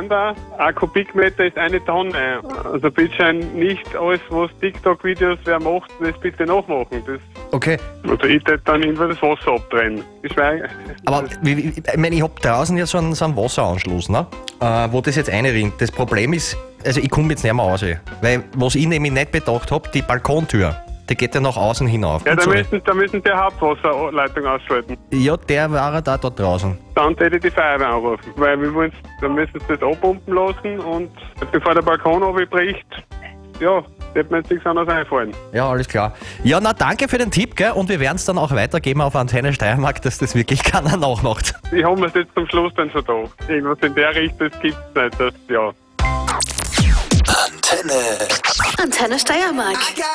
Propaganda. Ein Kubikmeter ist 1 Tonne. Also bitte nicht alles, was TikTok-Videos wer macht, das bitte nachmachen. Das, Okay. also ich tät dann immer das Wasser abdrehen. Aber ich meine, ich habe draußen ja so einen Wasseranschluss, ne? Wo das jetzt reinrinnt. Das Problem ist, also ich komme jetzt nicht mehr raus. Weil, was ich nämlich nicht bedacht habe, die Balkontür, die geht ja nach außen hinauf. Ja, da müssen die Hauptwasserleitung ausschalten. Ja, der war da dort draußen. Dann hätte ich die Feuerwehr anrufen. Weil dann müssen sie das abpumpen lassen und bevor der Balkon runterbricht, ja, wird mir jetzt nichts anderes einfallen. Ja, alles klar. Ja, na danke für den Tipp, gell? Und wir werden es dann auch weitergeben auf Antenne Steiermark, dass das wirklich keiner nachmacht. Ich habe mir das jetzt zum Schluss dann schon gedacht. Irgendwas in der Richtung gibt es nicht. Das, ja. Antenne Steiermark.